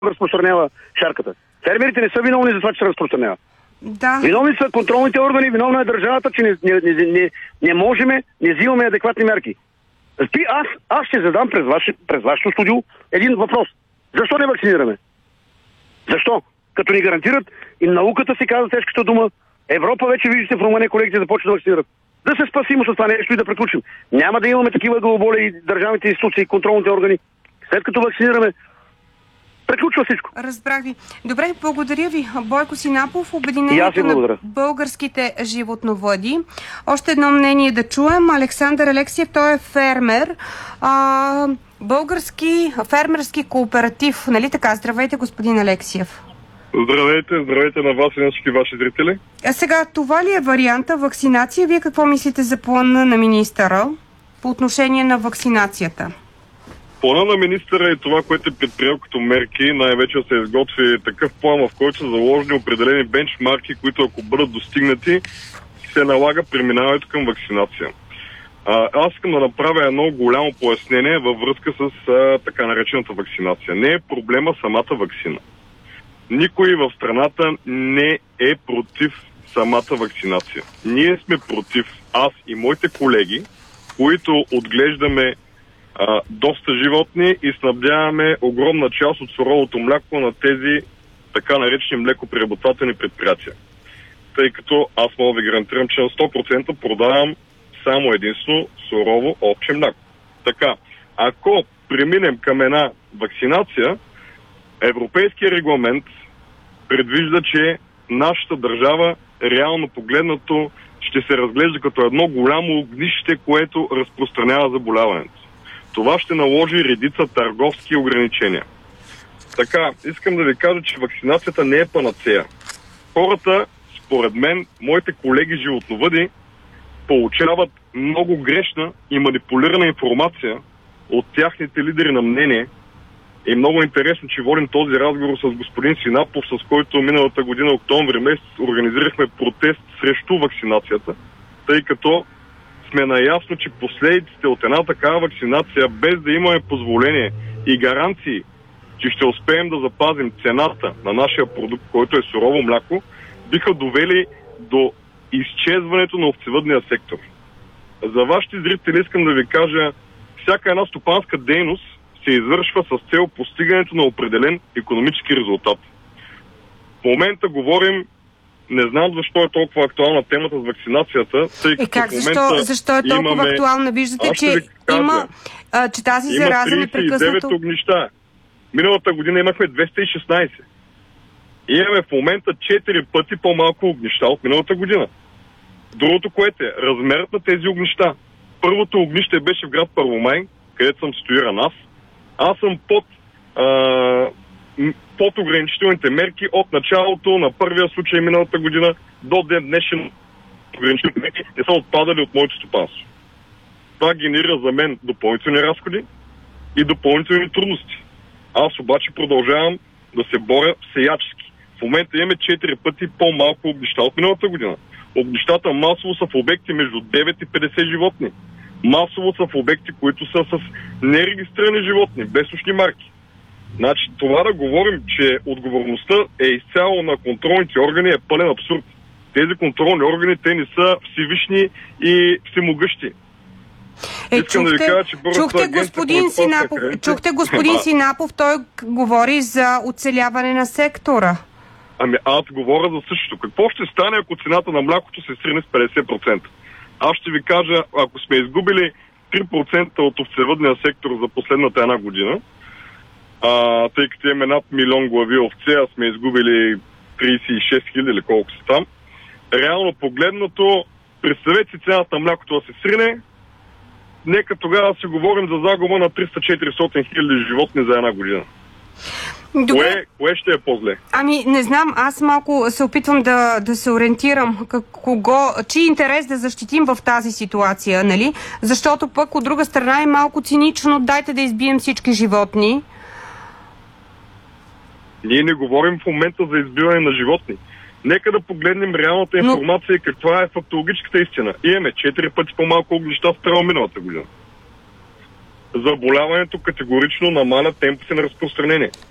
разпространява шарката. Фермерите не са виновни за това, че се разпространява. Да. Виновни са контролните органи, виновна е държавата, че не можем, не взимаме адекватни мерки. Аз ще задам през вашето студио един въпрос. Защо не вакцинираме? Защо? Като ни гарантират, и науката си казва тежката дума, Европа вече, виждате, в Румъния колегите започват да вакцинират. Да се спасим с това нещо и да приключим. Няма да имаме такива главоболия и държавните институции, и контролните органи. След като вакцинираме, приключва всичко. Разбрах ви. Добре, благодаря ви. Бойко Синапов, Обединението на българските животновъди. Още едно мнение да чуем. Александър Алексиев, той е фермер. Български фермерски кооператив. Нали така? Здравейте, господин Алексиев. Здравейте на вас и на всички ваши зрители. А сега, това ли е варианта вакцинация? Вие какво мислите за плана на министъра по отношение на вакцинацията? Плана на министъра е това, което е предприел като мерки. Най-вече се изготви такъв план, в който са заложени определени бенчмарки, които ако бъдат достигнати, се налага преминаването към вакцинация. Аз искам да направя едно голямо пояснение във връзка с така наречената вакцинация. Не е проблема самата вакцина. Никой в страната не е против самата вакцинация. Ние сме против, аз и моите колеги, които отглеждаме доста животни и снабдяваме огромна част от суровото мляко на тези така наречени млекопреработвателни предприятия. Тъй като аз мога да ви гарантирам, че на 100% продавам само единствено сурово овче мляко. Така, ако преминем към една вакцинация, европейския регламент предвижда, че нашата държава реално погледнато ще се разглежда като едно голямо огнище, което разпространява заболяването. Това ще наложи редица търговски ограничения. Така, искам да ви кажа, че вакцинацията не е панацея. Хората, според мен, моите колеги животновъди, получават много грешна и манипулирана информация от тяхните лидери на мнение. И много интересно, че водим този разговор с господин Синапов, с който миналата година, октомври месец, организирахме протест срещу вакцинацията, тъй като сме наясно, че последиците от една такава вакцинация, без да имаме позволение и гаранции, че ще успеем да запазим цената на нашия продукт, който е сурово мляко, биха довели до изчезването на овцевъдния сектор. За вашите зрители искам да ви кажа, всяка една стопанска дейност се извършва с цел постигането на определен икономически резултат. В момента говорим, не знам защо е толкова актуална темата с вакцинацията, тъй като в момента защо е толкова актуална? Виждате, че тази зараза непрекъснато... Има 39 огнища. Миналата година имахме 216. И имаме в момента 4 пъти по-малко огнища от миналата година. Другото, което е размерът на тези огнища. Първото огнище беше в град Първомай, където съм ситуиран аз съм под ограничителните мерки от началото на първия случай миналата година до ден днешен. Ограничителните мерки не са отпадали от моето стопанство. Това генерира за мен допълнителни разходи и допълнителни трудности. Аз обаче продължавам да се боря всеячески. В момента имаме 4 пъти по-малко огнища от миналата година. Огнищата масово са в обекти между 9 и 50 животни. Масово са в обекти, които са с нерегистрирани животни, без ушни марки. Значи това да говорим, че отговорността е изцяло на контролните органи е пълен абсурд. Тези контролни органи, те не са всевишни и всемогъщи. Чухте господин Синапов, той говори за оцеляване на сектора. Ами аз говоря за същото. Какво ще стане, ако цената на млякото се срине с 50%? Аз ще ви кажа, ако сме изгубили 3% от овцевъдния сектор за последната една година, тъй като имаме над 1 милион глави овце, а сме изгубили 36 хиляди или колко са там, реално погледнато, представете си цената на млякото да се срине, нека тогава си говорим за загуба на 300-400 хиляди животни за една година. Кое ще е по-зле? Ами, не знам, аз малко се опитвам да се ориентирам чий интерес да защитим в тази ситуация, нали? Защото пък от друга страна е малко цинично, дайте да избием всички животни. Ние не говорим в момента за избиване на животни. Нека да погледнем реалната информация и каква е фактологическата истина. Имаме 4 пъти по-малко огнища спрямо миналата година. Заболяването категорично намаля темпа си на разпространение.